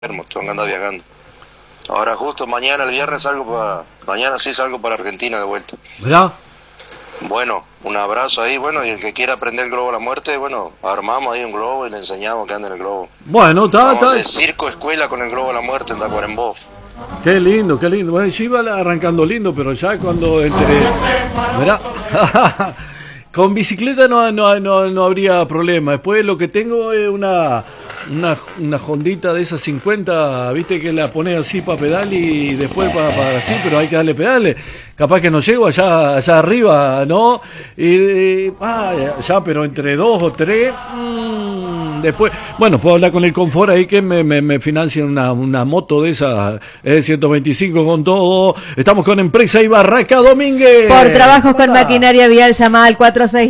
tengo que andar viajando. Ahora justo mañana, el viernes, mañana sí salgo para Argentina de vuelta. ¿Verdad? Bueno, un abrazo ahí, bueno, y el que quiera aprender el globo a la muerte, bueno, armamos ahí un globo y le enseñamos que anda en el globo. Bueno, Vamos a hacer circo escuela con el globo a la muerte en Tacuarembó. Qué lindo, qué lindo. Bueno, yo iba arrancando lindo, pero ya cuando entré... ¿Verdad? Con bicicleta no habría problema. Después lo que tengo es una Hondita de esas 50, viste, que la pones así para pedal y después para así, pero hay que darle pedales. Capaz que no llego allá arriba, ¿no? Ya, pero entre 2 o 3, después, bueno, puedo hablar con el Confort ahí que me financien una moto de esa, 125 con todo. Estamos con Empresa y Barraca Domínguez. Por trabajos con maquinaria vial, llama al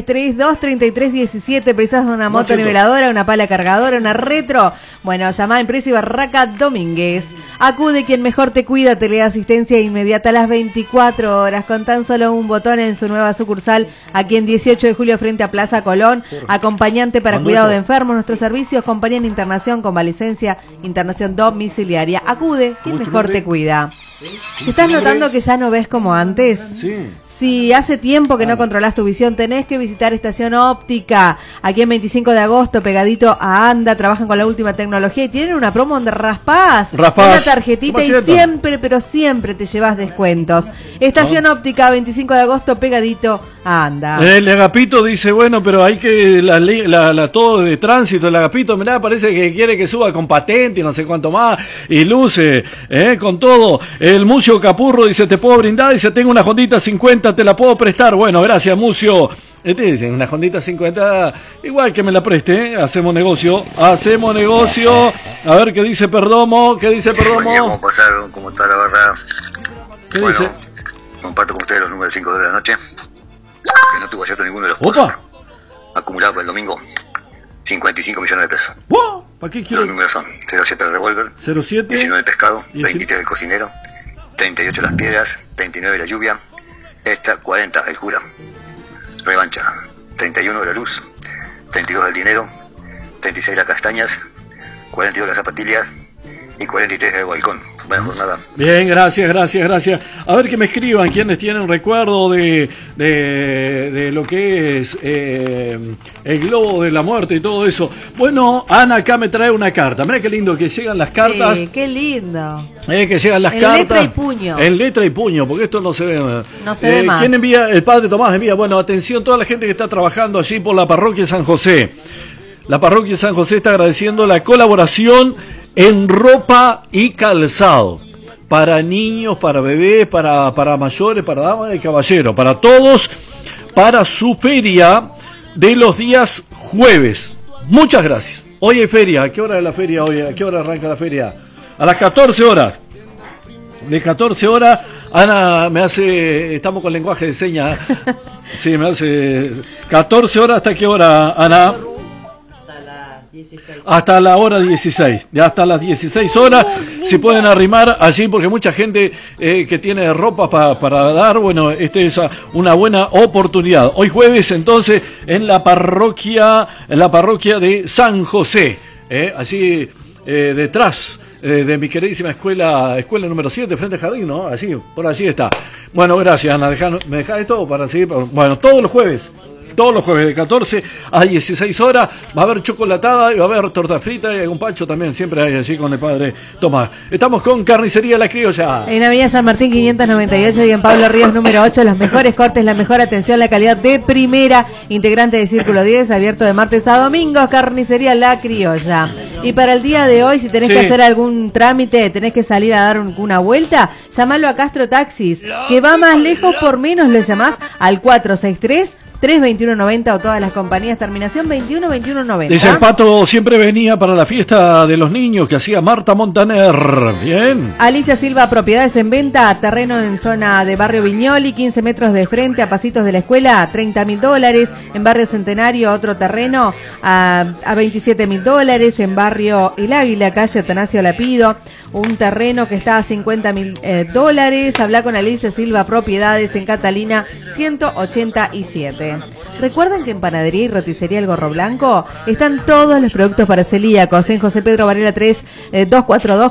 463-233-17. Precisas una moto niveladora, una pala cargadora, una retro. Bueno, llama a Empresa y Barraca Domínguez. Acude quien mejor te cuida, te lee asistencia inmediata a las 24 horas con tan solo un botón en su nueva sucursal aquí en 18 de julio frente a Plaza Colón. Acompañante para cuidado de enfermos. Nuestros servicios acompañan internación, convalecencia, internación domiciliaria. Acude quien mejor te cuida. Si estás notando que ya no ves como antes, si hace tiempo que no controlás tu visión, tenés que visitar Estación Óptica, aquí en 25 de agosto, pegadito a ANDA. Trabajan con la última tecnología y tienen una promo donde raspás una tarjetita y siempre, pero siempre te llevas descuentos. Estación Óptica, 25 de agosto, pegadito a ANDA. El Agapito dice, bueno, pero hay que todo de tránsito, el Agapito, mirá, parece que quiere que suba con patente y no sé cuánto más, y luce, con todo. El Mucio Capurro dice, te puedo brindar, dice, tengo una Hondita 50, te la puedo prestar. Bueno, gracias, Mucio. Dice, una Hondita 50, igual que me la preste, hacemos negocio. A ver qué dice Perdomo, Buen día, ¿cómo pasaron? ¿Cómo está la barra? Bueno, dice? Comparto con ustedes los números 5 de la noche, que no tuvo acierto ninguno de los pozos. Acumulado por el domingo, 55 millones de pesos. ¿Para qué quiero? Los números son 07 el revólver, 07, 19 el pescado, 23 el cocinero, 38 las piedras, 39 la lluvia, 40 el cura, revancha, 31 la luz, 32 el dinero, 36 las castañas, 42 las zapatillas y 43 el balcón. Buena jornada. Bien, gracias. A ver que me escriban quienes tienen recuerdo de lo que es el globo de la muerte y todo eso. Bueno, Ana acá me trae una carta. Mira qué lindo que llegan las cartas. Sí, qué lindo. Que llegan las cartas. En letra y puño. En letra y puño, porque esto no se ve. No se ve más. ¿Quién envía? El padre Tomás envía. Bueno, atención toda la gente que está trabajando allí por la parroquia de San José. La parroquia de San José está agradeciendo la colaboración en ropa y calzado para niños, para bebés, para mayores, para damas y caballeros, para todos, para su feria de los días jueves. Muchas gracias. Hoy hay feria. ¿A qué hora es la feria hoy? ¿A qué hora arranca la feria? A las 14 horas. De 14 horas, Ana me hace, estamos con lenguaje de señas. Sí, me hace 14 horas. ¿Hasta qué hora, Ana? Hasta la hora 16, ya hasta las 16 horas se pueden arrimar allí porque mucha gente que tiene ropa para dar, bueno, es una buena oportunidad. Hoy jueves entonces en la parroquia de San José, allí detrás de mi queridísima escuela número 7 frente al jardín, ¿no? Así, por allí está. Bueno, gracias Ana, ¿me dejás esto para seguir? Bueno, todos los jueves de 14 a 16 horas va a haber chocolatada y va a haber torta frita y algún pancho también, siempre hay allí con el padre Tomás. Estamos con Carnicería La Criolla. En Avenida San Martín 598 y en Pablo Ríos número 8, los mejores cortes, la mejor atención, la calidad de primera, integrante de Círculo 10, abierto de martes a domingos, Carnicería La Criolla. Y para el día de hoy, si tenés que hacer algún trámite, tenés que salir a dar una vuelta, llamalo a Castro Taxis, que va más lejos por menos, lo llamás al 463-32190 o todas las compañías, terminación 219190. Dice el Pato, siempre venía para la fiesta de los niños que hacía Marta Montaner. Bien. Alicia Silva, propiedades en venta, terreno en zona de Barrio Viñoli, 15 metros de frente a pasitos de la escuela, $30.000. En Barrio Centenario, otro terreno a $27.000. En Barrio El Águila, calle Atanasio Lapido, un terreno que está a $50.000. Habla con Alicia Silva, propiedades en Catalina 187. Recuerden que en Panadería y Roticería El Gorro Blanco están todos los productos para celíacos. En José Pedro Varela 3, 242